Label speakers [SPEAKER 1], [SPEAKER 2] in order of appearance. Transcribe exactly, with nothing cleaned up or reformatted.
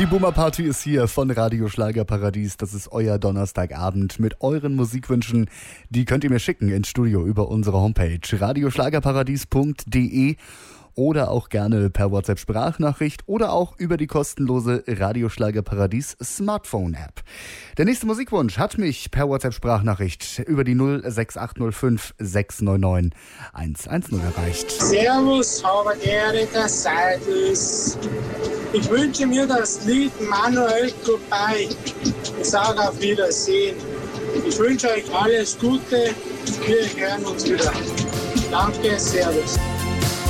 [SPEAKER 1] Die Boomer-Party ist hier von Radio Schlagerparadies. Das ist euer Donnerstagabend mit euren Musikwünschen. Die könnt ihr mir schicken ins Studio über unsere Homepage radioschlagerparadies punkt de oder auch gerne per WhatsApp-Sprachnachricht oder auch über die kostenlose Radio Schlagerparadies Smartphone-App. Der nächste Musikwunsch hat mich per WhatsApp-Sprachnachricht über die null sechs acht null fünf sechs neun neun eins eins null erreicht.
[SPEAKER 2] Servus, Robert Erika Seidels. Ich wünsche mir das Lied Manuel Goodbye. Ich sage auf Wiedersehen. Ich wünsche euch alles Gute. Wir hören uns wieder. Danke, Servus.